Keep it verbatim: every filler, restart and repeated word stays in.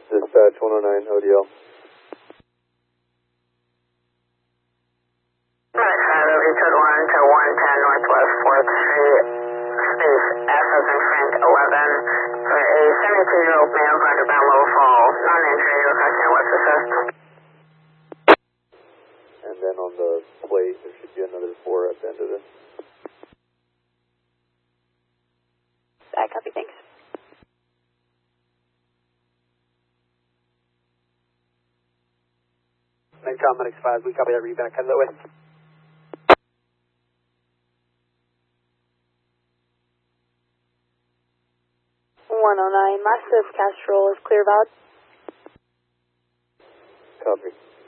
Dispatch one oh nine, O D L. Alright, five over code one to one ten Northwest fourth Street, space F as in Frank eleven, for a seventy-two-year-old male going to Brown Little Fall, non-entry, requesting what's assist. And then on the plate, there should be another four at the end of this. I copy, thanks. Medcom Medics five, we copy that, read back, head that way. one oh nine, Mastiff Castrol is clear about. Copy.